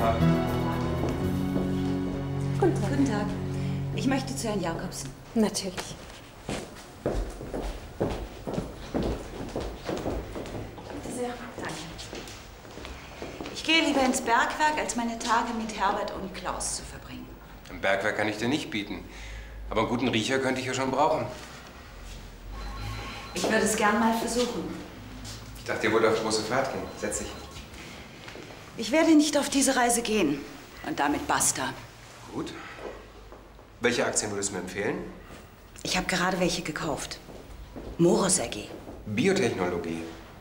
Tag. Guten Tag. Guten Tag. Ich möchte zu Herrn Jakobsen. Natürlich. Bitte sehr. Danke. Ich gehe lieber ins Bergwerk, als meine Tage mit Herbert und Klaus zu verbringen. Im Bergwerk kann ich dir nicht bieten. Aber einen guten Riecher könnte ich ja schon brauchen. Ich würde es gern mal versuchen. Ich dachte, ihr wollt auf große Fahrt gehen. Setz dich. Ich werde nicht auf diese Reise gehen. Und damit basta. Gut. Welche Aktien würdest du mir empfehlen? Ich habe gerade welche gekauft. Moros AG. Biotechnologie.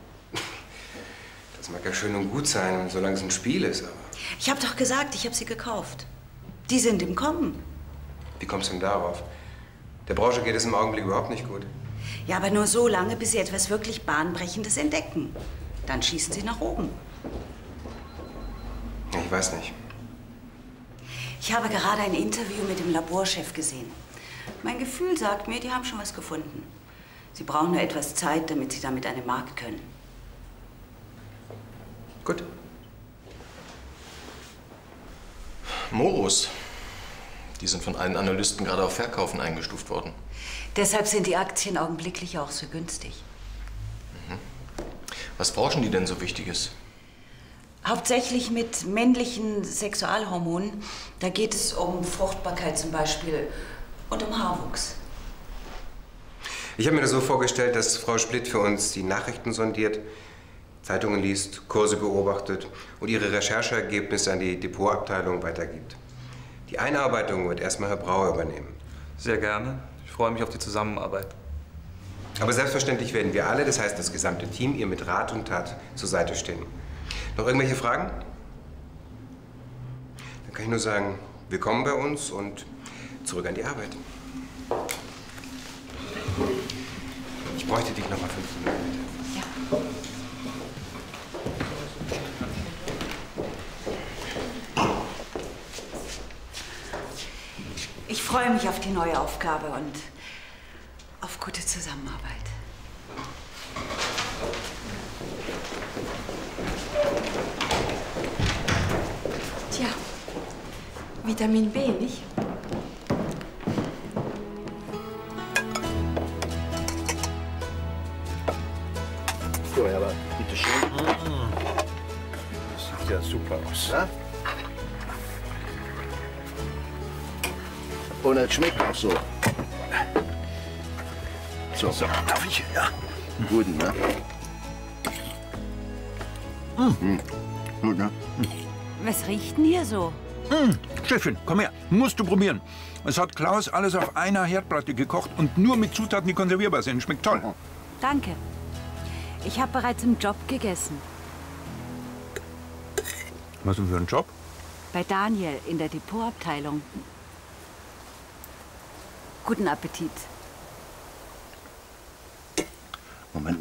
Das mag ja schön und gut sein, solange es ein Spiel ist, aber... Ich habe doch gesagt, ich habe sie gekauft. Die sind im Kommen. Wie kommst du denn darauf? Der Branche geht es im Augenblick überhaupt nicht gut. Ja, aber nur so lange, bis sie etwas wirklich Bahnbrechendes entdecken. Dann schießen sie nach oben. Ich weiß nicht. Ich habe gerade ein Interview mit dem Laborchef gesehen. Mein Gefühl sagt mir, die haben schon was gefunden. Sie brauchen nur etwas Zeit, damit sie damit an den Markt können. Gut. Moros. Die sind von allen Analysten gerade auf Verkaufen eingestuft worden. Deshalb sind die Aktien augenblicklich auch so günstig. Was forschen die denn so Wichtiges? Hauptsächlich mit männlichen Sexualhormonen. Da geht es um Fruchtbarkeit zum Beispiel und um Haarwuchs. Ich habe mir das so vorgestellt, dass Frau Splitt für uns die Nachrichten sondiert, Zeitungen liest, Kurse beobachtet und ihre Rechercheergebnisse an die Depotabteilung weitergibt. Die Einarbeitung wird erstmal Herr Brauer übernehmen. Sehr gerne. Ich freue mich auf die Zusammenarbeit. Aber selbstverständlich werden wir alle, das heißt das gesamte Team, ihr mit Rat und Tat zur Seite stehen. Noch irgendwelche Fragen? Dann kann ich nur sagen, willkommen bei uns und zurück an die Arbeit. Ich bräuchte dich noch mal 5 Minuten. Ja. Ich freue mich auf die neue Aufgabe und auf gute Zusammenarbeit. Tja, Vitamin B, nicht? So, aber bitte schön. Das sieht ja super aus. Ja? Und es schmeckt auch so. So, darf ich? Ja. Gut, ne? Gut, ne? Was riecht denn hier so? Chefin, komm her. Musst du probieren. Es hat Klaus alles auf einer Herdplatte gekocht und nur mit Zutaten, die konservierbar sind. Schmeckt toll. Danke. Ich habe bereits im Job gegessen. Was denn für ein Job? Bei Daniel in der Depotabteilung. Guten Appetit. Moment.